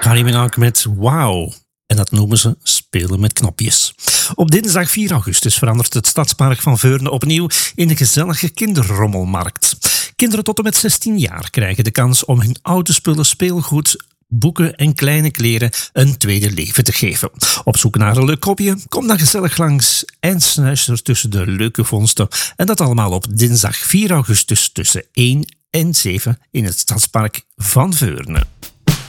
Kylie Minogue met Wow. En dat noemen ze spelen met knopjes. Op dinsdag 4 augustus verandert het Stadspark van Veurne opnieuw in een gezellige kinderrommelmarkt. Kinderen tot en met 16 jaar krijgen de kans om hun oude spullen, speelgoed, boeken en kleine kleren een tweede leven te geven. Op zoek naar een leuk kopje? Kom dan gezellig langs en snuister tussen de leuke vondsten. En dat allemaal op dinsdag 4 augustus tussen 1 en 7 in het Stadspark van Veurne.